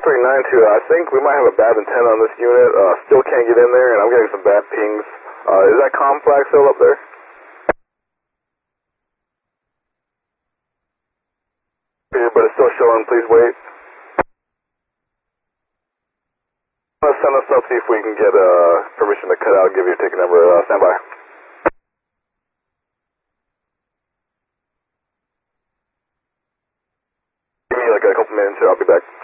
392, I think we might have a bad antenna on this unit. Still can't get in there, and I'm getting some bad pings. Is that complex still up there? But it's still showing, please wait. Send us up, see if we can get permission to cut out, give you a ticket number. Stand by. Give me like a couple minutes here, I'll be back.